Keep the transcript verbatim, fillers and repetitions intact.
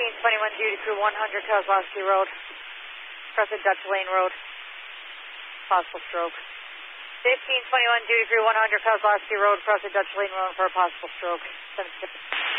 fifteen twenty-one duty crew one hundred Kozlowski Road. Crossing Dutch Lane Road. Possible stroke. fifteen twenty-one duty crew one hundred Kozlowski Road. Crossing Dutch Lane Road for a possible stroke. Sensitive.